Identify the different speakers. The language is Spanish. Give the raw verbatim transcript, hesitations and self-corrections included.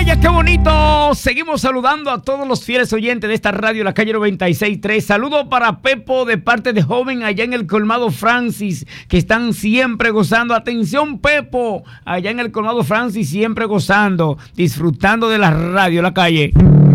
Speaker 1: Oye, qué bonito. Seguimos saludando a todos los fieles oyentes de esta radio, la calle noventa y seis punto tres. Saludo para Pepo de parte de Joven allá en el Colmado Francis, que están siempre gozando. Atención, Pepo, allá en el Colmado Francis, siempre gozando, disfrutando de la radio, la calle.